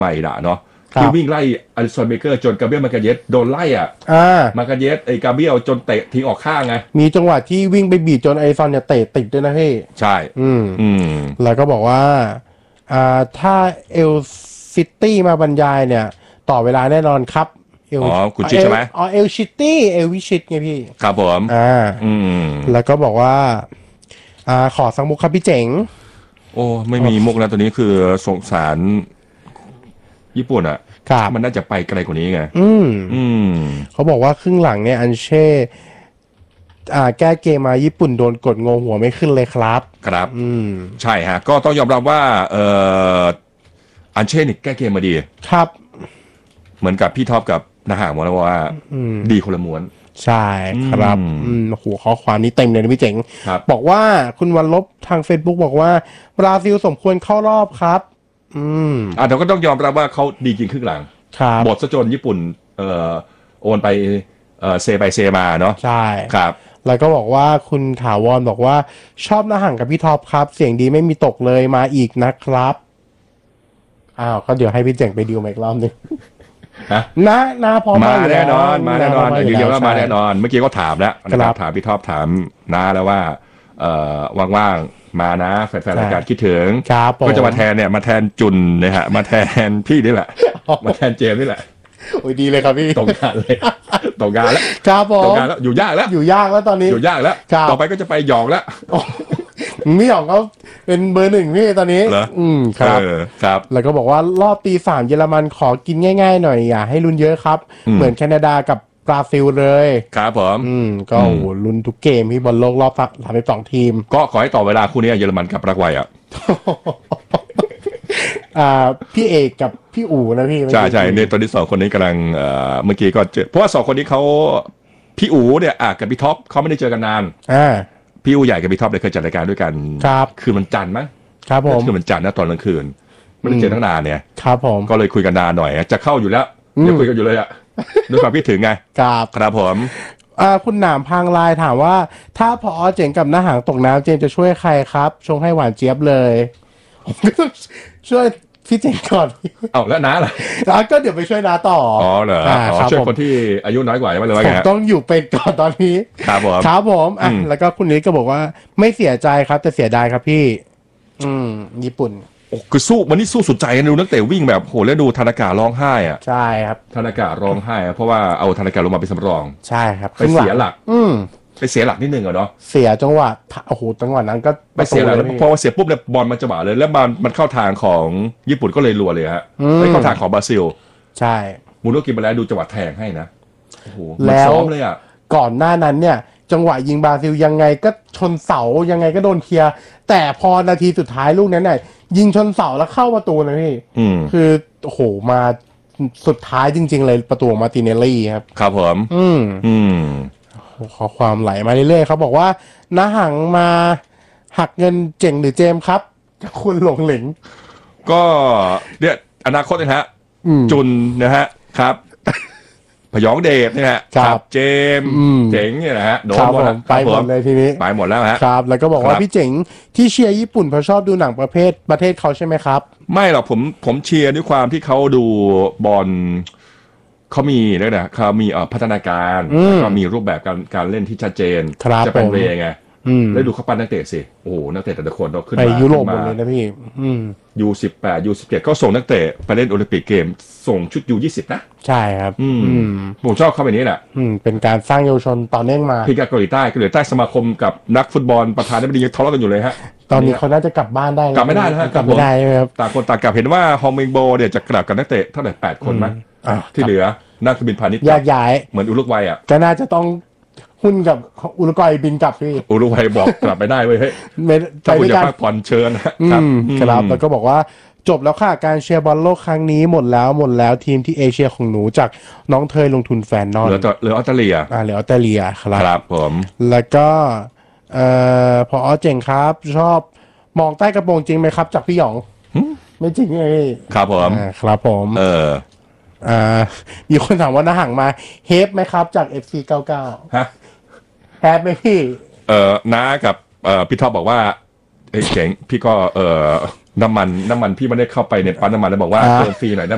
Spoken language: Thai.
ใหม่ด่าเนาะที่วิ่งไล่อลิสันเบเกอร์จนกาเบรียลมาการเยสโดนไล่มาการเยสไอ้กาเบรียลจนเตะทิ้งออกข้างไงมีจังหวะที่วิ่งไปบีบจนไอซอนเนี่ยเตะติดด้วยนะพี่ใช่แล้วก็บอกว่าถ้าเอลซิตี้มาบรรยายเนี่ยต่อเวลาแน่นอนครับคุณชิดใช่ไหมเอลซิตี้เอลวิชิตไงพี่ครับผมแล้วก็บอกว่าขอสักมุกครับพี่เจ๋งโอ้ไม่มีมุกนะตัวนี้คือสงสารญี่ปุ่นอ่ะมันน่าจะไปไกลกว่านี้ไงเขาบอกว่าครึ่งหลังเนี่ยอันเช่แก้เกมมาญี่ปุ่นโดนกดงงหัวไม่ขึ้นเลยครับครับใช่ฮะก็ต้องยอมรับว่าอันเช่นี่แก้เกมมาดีครับเหมือนกับพี่ท็อปกับนาหางบอกแล้วว่าดีคนละม้วนใช่ครับหัวข้อความนี้เต็มเลยนะพี่เจ๋งบอกว่าคุณวันลบทาง Facebook บอกว่าบราซิลสมควรเข้ารอบครับแต่ก็ต้องยอมรับว่าเขาดีจริงครึ่งหลังบทซะจนญี่ปุ่นโอนไปเซไปเซมาเนาะใช่ครับแล้วก็บอกว่าคุณถาวรบอกว่าชอบน้าห่างกับพี่ท็อปครับเสียงดีไม่มีตกเลยมาอีกนะครับก็เดี๋ยวให้พี่เจ๋งไปดิวอีกรอบนึงนะพอมาแน่นอนยืนยันว่ามาแน่นอนเมื่อกี้ก็ถามแล้วนะครับถามพี่ท็อปถามน้าแล้วว่าว่างๆมานะแฟนๆรายการคิดถึงก็จะมาแทนเนี่ยมาแทนจุนนะฮะมาแทนพี่นี่แหละมาแทนเจมนี่แหละโอ้ยดีเลยครับพี่ตกงานเลยตกงานแล้วครับผมตกงานแล้วอยู่ยากแล้วตอนนี้อยู่ยากแล้วต่อไปก็จะไปหยองแล้วไม่หยองเขาเป็นเบอร์ 1พี่ตอนนี้ครับแล้วก็บอกว่ารอบตี3เยอรมันขอกินง่ายๆหน่อยอย่าให้ลุ้นเยอะครับเหมือนแคนาดากับบราซิลเลยครับผมก็ลุ้นทุกเกมที่บอลโลกรอบ32ทีมก็ขอให้ต่อเวลาคู่นี้เยอรมันกับปารากวัยพี่เอกกับพี่อู๋นะพี่ใช่ในตอนที่2คนนี้กำลังเมื่อกี้ก็เจอเพราะว่า2คนนี้เขาพี่อู๋เนี่ยกับพี่ท็อปเขาไม่ได้เจอกันนานพี่อู๋ใหญ่กับพี่ท็อปเลยเคยจัดรายการด้วยกันคืนวันจันทร์มั้งครับผมคืนวันจันทร์นะตอนกลางคืนไม่ได้เจอตั้งนานเนี่ยครับผมก็เลยคุยกันนานหน่อยจะเข้าอยู่แล้วยังคุยกันอยู่เลยด้วยความคิดถึงไงครับผมคุณหนามพังลายถามว่าถ้าพอเจ๋งกับหน้าหางตกน้ำเจมจะช่วยใครครับชงให้หวานเจี๊ยบเลยช่วยพี่เจ๋งก่อนแล้วน้าล่ะก็เดี๋ยวไปช่วยน้าต่อเหรอช่วยคนที่อายุน้อยกว่าไม่เลยว่าไงต้องอยู่เป็นก่อนตอนนี้ครับผมแล้วก็คุณนิดก็บอกว่าไม่เสียใจครับแต่เสียดายครับพี่ญี่ปุ่นคือสู้วันนี้สู้สุดใจกันดูนักเตะวิ่งแบบโหแล้วดูธนาการ้องไห้ใช่ครับธนาการ้องไห้เพราะว่าเอาธนากาลงมาเป็นสำรองใช่ครับไปเสียหลักไปเสียหลักนิดนึงเนาะเสียจังหวะจังหวะนั้นก็ไปเสียหลักเพราะว่าเสียปุ๊บเนี่ยบอลมันจังหวะเลยแล้วมันเข้าทางของญี่ปุ่นก็เลยรัวเลยฮะไม่เข้าทางของบราซิลใช่มูโนกิมาแล้วดูจังหวะแทงให้นะโอ้โหแล้วซ้อมเลยก่อนหน้านั้นเนี่ยจังหวะยิงบราซิลยังไงก็ชนเสายังไงก็โดนเคลียร์แต่พอนาทีสุดท้ายลูกนั้นเนี่ยยิงชนเสาแล้วเข้าประตูนะพี่คือโอ้โหมาสุดท้ายจริงๆเลยประตูมาร์ติเนลลี่ครับผมขอความไหลมาเรื่อยๆเขาบอกว่าน้าหังมาหักเงินเจ๋งหรือเจมครับจากคุณหลงเหลงก็เนี่ยอนาคตนะฮะจุนนะฮะครับพยองเดชเนี่ยครับเจมเจ๋งเนี่ยนะฮะโดนหมดไปหมดเลยทีนี้ไปหมดแล้วฮะครับแล้วก็บอกว่าพี่เจ๋งที่เชียร์ญี่ปุ่นเพราะชอบดูหนังประเทศเขาใช่ไหมครับไม่หรอกผมเชียร์ด้วยความที่เขาดูบอลเขามีด้วยนะเขามีพัฒนาการก็มีรูปแบบการเล่นที่ชัดเจนจะเป็นเวไงแล้วดูเขาปั้นนักเตะสิโอ้โหนักเตะแต่ละคนเราขึ้นมาไปยุโรปหมดเลยนะพี่ U18 U17 ก็ส่งนักเตะไปเล่นโอลิมปิกเกมส่งชุด U20 นะใช่ครับผมชอบเข้าไปนี้แหละเป็นการสร้างเยาวชนต่อเนื่องมาพี่กับเกาหลีใต้สมาคมกับนักฟุตบอลประธานบดียังทะเลาะกันอยู่เลยฮะตอนนี้เขาน่าจะกลับบ้านได้กลับไม่ได้นะกลับไม่ได้ครับต่างคนต่างกลับเห็นว่าฮองมิงโบเนี่ยจะกลับกับนักเตะเท่าไหร่8 คนมั้ยที่เหลือนักบินพาณิชย์แยกย้ายเหมือนอุรุกวัยก็น่าจะต้องหุ้นกับอุรุกวัยบินกลับพี่อุรุกวัยบอกกลับไปได้เว้ยเฮ้ยถ้าคุณอยากพักผ่อนเชิญครับแล้วก็บอกว่าจบแล้วค่ะการเชียร์บอลโลกครั้งนี้หมดแล้วทีมที่เอเชียของหนูจากน้องเทยลงทุนแฟนนอนเหลือออสเตรเลียเหลือออสเตรเลียครับผมแล้วก็พอเจ๋งครับชอบมองใต้กระโปรงจริงไหมครับจากพี่หยองไม่จริงไงครับผมครับผมมีคนถามว่าน้าห่างมาเฮฟไหมครับจาก FC99 ฮะแฮปไหมพี่น้ากับพี่ท็อปบอกว่าเจ๋งพี่ก็น้ำมันพี่ไม่ได้เข้าไปในปั๊มน้ำมันแล้วบอกว่าเติมฟรีหน่อยได้